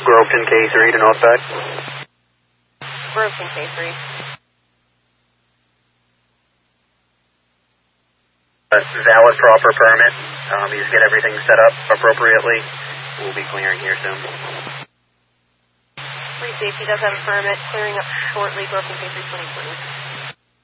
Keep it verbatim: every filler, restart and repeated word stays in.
Groveton K three to northside. Groveton K three. Uh, valid proper permit. Um, he's got everything set up appropriately. We'll be clearing here soon. Free safety does have a permit, clearing up shortly, Groveton K three twenty twenty.